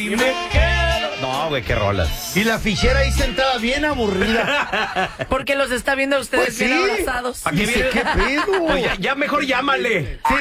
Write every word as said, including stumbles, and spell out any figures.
aquí me quedo. No, güey, qué rolas. Y la fichera ahí sentada bien aburrida. Porque los está viendo a ustedes Pues bien sí. abrazados. ¿Para qué Dice, viene? ¿qué pedo? Pues ya, ya mejor llámale.